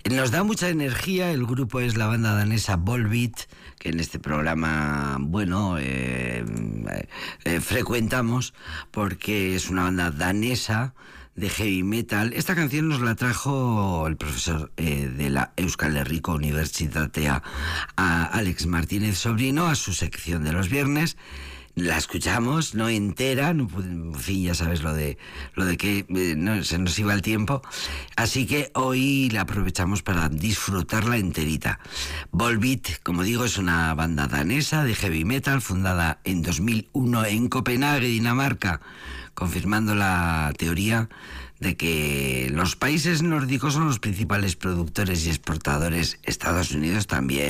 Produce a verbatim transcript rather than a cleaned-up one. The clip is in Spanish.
Nos da mucha energía. El grupo es la banda danesa Volbeat, que en este programa, bueno, eh, eh, frecuentamos, porque es una banda danesa de heavy metal. Esta canción nos la trajo el profesor eh, de la Euskal Herriko Unibertsitatea, a Alex Martínez Sobrino, a su sección de los viernes. La escuchamos, no entera, no, en fin, ya sabes lo de lo de que eh, no, se nos iba el tiempo, así que hoy la aprovechamos para disfrutarla enterita. Volbeat, como digo, es una banda danesa de heavy metal fundada en dos mil uno en Copenhague, Dinamarca, confirmando la teoría de que los países nórdicos son los principales productores y exportadores, Estados Unidos también.